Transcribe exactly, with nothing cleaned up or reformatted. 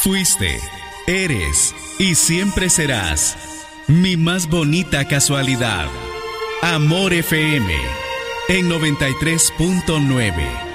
Fuiste, eres y siempre serás mi más bonita casualidad. Amor F M en noventa y tres punto nueve.